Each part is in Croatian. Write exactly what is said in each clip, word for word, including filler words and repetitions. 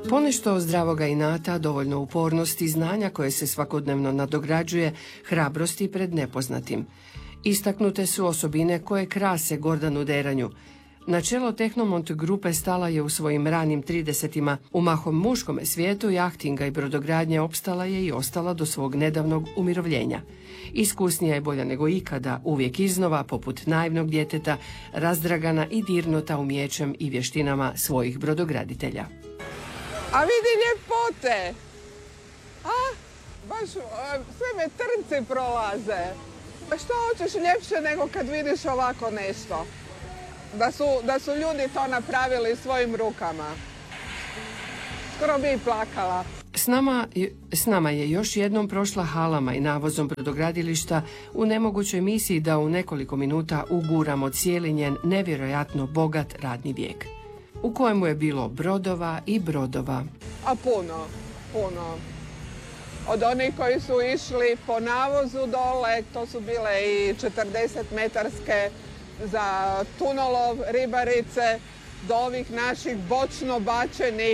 Ponešto zdravoga inata, dovoljno upornosti i znanja koje se svakodnevno nadograđuje, hrabrosti pred nepoznatim. Istaknute su osobine koje krase Gordanu Deranju. Na čelo Tehnomont grupe stala je u svojim ranim tridesetima. U mahom muškome svijetu jahtinga i brodogradnje opstala je i ostala do svog nedavnog umirovljenja. Iskusnija je bolja nego ikada, uvijek iznova, poput naivnog djeteta, razdragana i dirnuta umijećem i vještinama svojih brodograditelja. A vidi ljepote! A, baš sve me trnci prolaze. Pa što hoćeš ljepše nego kad vidiš ovako nešto? Da su, da su ljudi to napravili svojim rukama. Skoro bi i plakala. S nama, s nama je još jednom prošla halama i navozom brodogradilišta u nemogućoj misiji da u nekoliko minuta uguramo cijeli njen nevjerojatno bogat radni vijek, u kojemu je bilo brodova i brodova. A puno, puno. Od onih koji su išli po navozu dole, to su bile i četrdeset metarske za tunolov, ribarice, do ovih naših bočno bačenih.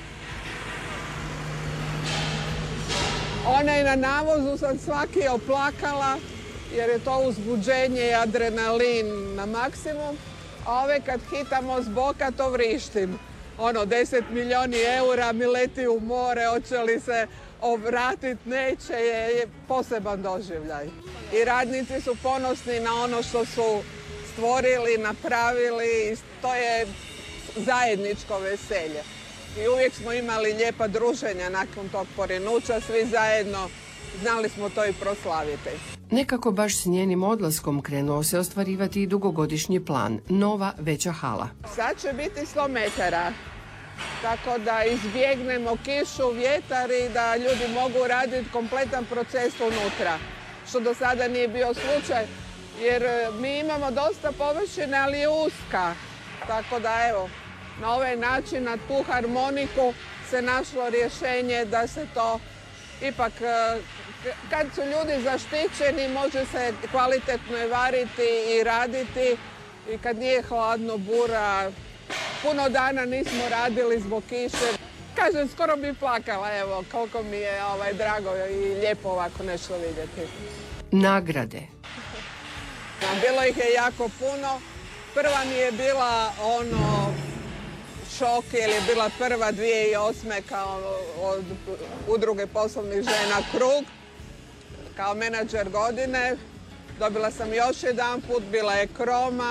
One na navozu sam svaki oplakala jer je to uzbuđenje i adrenalin na maksimum, a ove kad hitamo s boka to vrištim. Ono, deset milijuni eura mi leti u more, hoće li se ovratit, neće, je, je poseban doživljaj. I radnici su ponosni na ono što su stvorili, napravili, to je zajedničko veselje. I uvijek smo imali lijepa druženja nakon tog porinuća, svi zajedno, znali smo to i proslaviti. Nekako baš s njenim odlaskom krenuo se ostvarivati i dugogodišnji plan, nova veća hala. Sad će biti sto metara, tako da izbjegnemo kišu, vjetar i da ljudi mogu raditi kompletan proces unutra, što do sada nije bio slučaj, jer mi imamo dosta površine, ali je uska, tako da evo, na ovaj način, na tu harmoniku se našlo rješenje da se to ipak, kad su ljudi zaštićeni, može se kvalitetno i variti i raditi. I kad nije hladno, bura, puno dana nismo radili zbog kiše. Kažem, skoro bi plakala, evo, koliko mi je ovaj, drago i lijepo ovako nešto vidjeti. Nagrade. Bilo ih je jako puno. Prva mi je bila ono šok, jer je bila prva dvije tisuće osme kao od udruge poslovnih žena Krug, kao menadžer godine. Dobila sam još jedan put, bila je Kroma.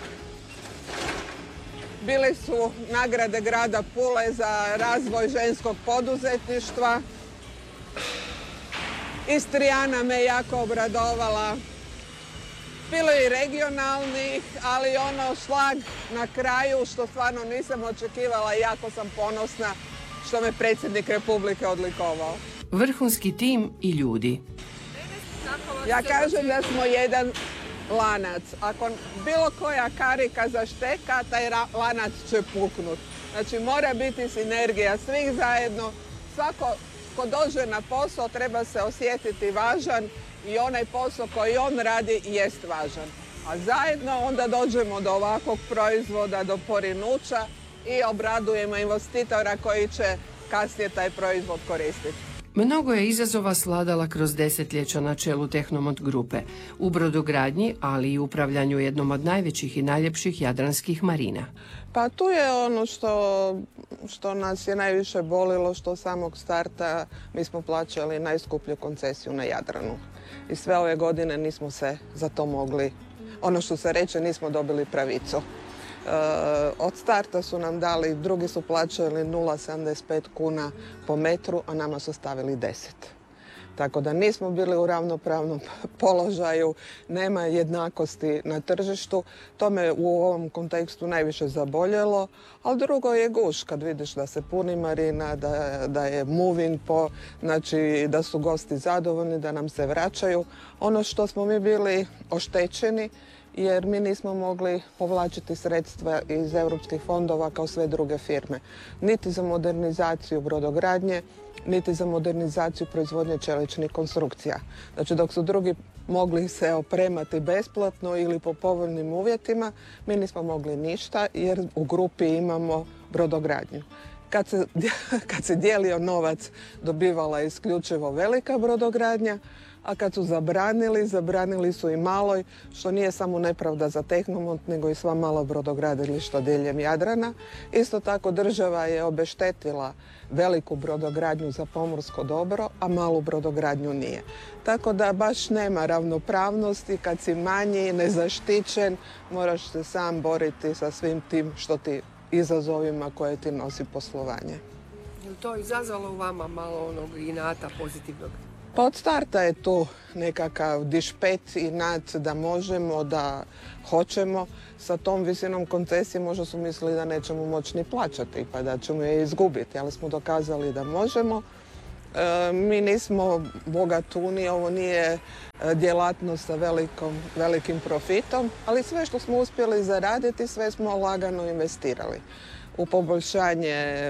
Bile su nagrade grada Pule za razvoj ženskog poduzetništva. Istrijana me jako obradovala. Bilo je i regionalnih, ali ono šlag na kraju što stvarno nisam očekivala i jako sam ponosna što me predsjednik Republike odlikovao. Vrhunski tim i ljudi. Ja kažem da smo jedan lanac. Ako bilo koja karika zašteka, taj lanac će puknut. Znači mora biti sinergija svih zajedno. Svako ko dođe na posao treba se osjetiti važan i onaj posao koji on radi jest važan. A zajedno onda dođemo do ovakvog proizvoda, do porinuća i obradujemo investitora koji će kasnije taj proizvod koristiti. Mnogo je izazova sladala kroz desetljeća na čelu Tehnomont grupe, u brodogradnji, ali i upravljanju jednom od najvećih i najljepših jadranskih marina. Pa tu je ono što, što nas je najviše bolilo, što samog starta mi smo plaćali najskuplju koncesiju na Jadranu. I sve ove godine nismo se za to mogli, ono što se reče, nismo dobili pravicu. Uh, od starta su nam dali, drugi su plaćali nula zarez sedamdeset pet kuna po metru, a nama su stavili deset. Tako da nismo bili u ravnopravnom položaju, nema jednakosti na tržištu. To me u ovom kontekstu najviše zaboljelo, ali drugo je guš kad vidiš da se puni marina, da, da je moving po, znači da su gosti zadovoljni, da nam se vraćaju. Ono što smo mi bili oštećeni, jer mi nismo mogli povlačiti sredstva iz europskih fondova kao sve druge firme. Niti za modernizaciju brodogradnje, niti za modernizaciju proizvodnje čeličnih konstrukcija. Znači dok su drugi mogli se opremati besplatno ili po povoljnim uvjetima, mi nismo mogli ništa jer u grupi imamo brodogradnju. Kad se, kad se dijelio novac, dobivala je isključivo velika brodogradnja, a kad su zabranili, zabranili su i maloj, što nije samo nepravda za Tehnomont, nego i sva mala brodogradilišta diljem Jadrana. Isto tako država je obeštetila veliku brodogradnju za pomorsko dobro, a malu brodogradnju nije. Tako da baš nema ravnopravnosti, kad si manji, nezaštićen, moraš se sam boriti sa svim tim što ti izazovima koje ti nosi poslovanje. Je li to izazvalo u vama malo onog inata pozitivnog? Pa od starta je tu nekakav dišpet i nad da možemo, da hoćemo. Sa tom visinom koncesije možda su mislili da nećemo moći ni plaćati, pa da ćemo je izgubiti, ali smo dokazali da možemo. E, mi nismo bogatuni, ovo nije djelatnost sa velikom, velikim profitom, ali sve što smo uspjeli zaraditi, sve smo lagano investirali u poboljšanje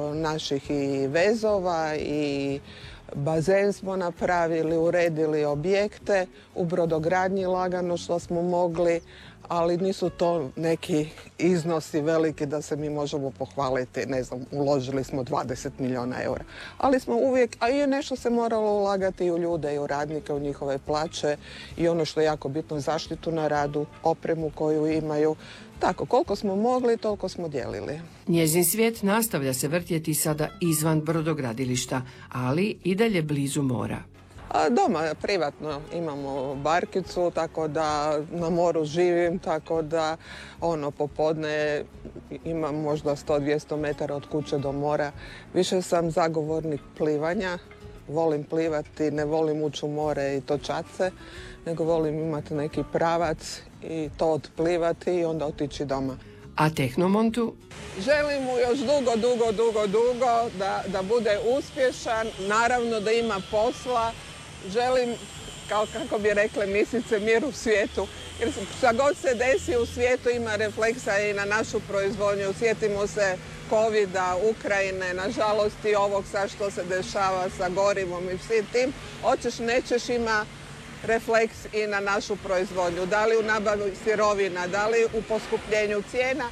naših i vezova i bazen smo napravili, uredili objekte, u brodogradnji lagano što smo mogli, ali nisu to neki iznosi veliki da se mi možemo pohvaliti, ne znam, uložili smo dvadeset milijuna eura. Ali smo uvijek, a i nešto se moralo ulagati i u ljude i u radnike, u njihove plaće i ono što je jako bitno, zaštitu na radu, opremu koju imaju. Tako, koliko smo mogli, toliko smo dijelili. Njezin svijet nastavlja se vrtjeti sada izvan brodogradilišta, ali i dalje blizu mora. A doma privatno imamo barkicu, tako da na moru živim, tako da ono popodne imam možda sto do dvjesto metara od kuće do mora. Više sam zagovornik plivanja, volim plivati, ne volim ući u more i točace, nego volim imati neki pravac i to otplivati i onda otići doma. A Tehnomontu? Želim mu još dugo, dugo, dugo, dugo da, da bude uspješan, naravno da ima posla. Želim, kao kako bi rekle misice, mir u svijetu. Jer šta god se desi u svijetu ima refleksa i na našu proizvodnju. Sjetimo se Covida, Ukrajine, nažalost i ovog sad što se dešava sa gorivom i svim tim. Hoćeš, nećeš, ima refleks i na našu proizvodnju. Da li u nabavi sirovina, da li u poskupljenju cijena.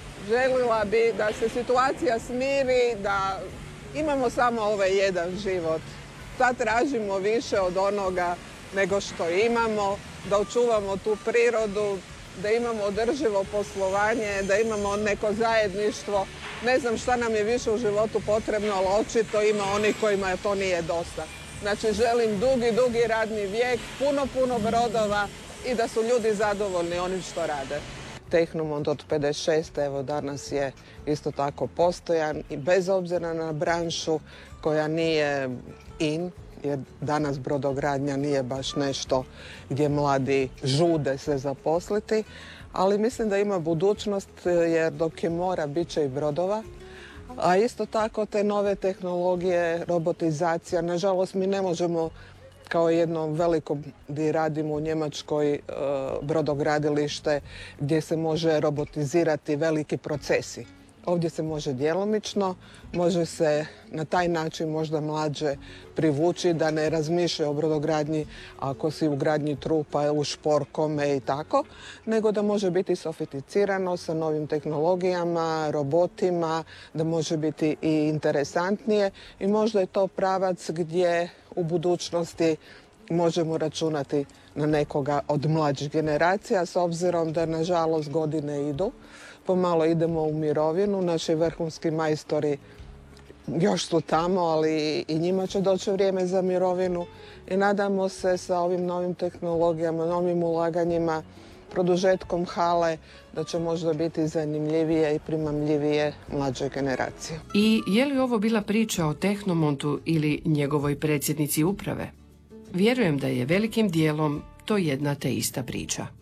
Želila bi da se situacija smiri, da imamo samo ovaj jedan život. Sad tražimo više od onoga nego što imamo, da očuvamo tu prirodu, da imamo održivo poslovanje, da imamo neko zajedništvo. Ne znam šta nam je više u životu potrebno, ali očito ima onih kojima to nije dosta. Znači želim dugi, dugi radni vijek, puno, puno brodova i da su ljudi zadovoljni onim što rade. Tehnomont od pedeset šest. evo danas je isto tako postojan i bez obzira na branšu koja nije in, jer danas brodogradnja nije baš nešto gdje mladi žude se zaposliti, ali mislim da ima budućnost jer dok je mora bit će i brodova. A isto tako te nove tehnologije, robotizacija, nažalost mi ne možemo kao jedno veliko gdje radimo u Njemačkoj brodogradilište gdje se može robotizirati veliki procesi. Ovdje se može djelomično, može se na taj način možda mlađe privući da ne razmišlja o brodogradnji ako si u gradnji trupa, u šporkome i tako, nego da može biti sofisticirano sa novim tehnologijama, robotima, da može biti i interesantnije i možda je to pravac gdje u budućnosti možemo računati na nekoga od mlađih generacija s obzirom da nažalost godine idu. Pomalo idemo u mirovinu, naši vrhunski majstori još su tamo, ali i njima će doći vrijeme za mirovinu i nadamo se sa ovim novim tehnologijama, novim ulaganjima, produžetkom hale, da će možda biti zanimljivije i primamljivije mlađoj generaciji. I je li ovo bila priča o Tehnomontu ili njegovoj predsjednici uprave? Vjerujem da je velikim dijelom to jedna te ista priča.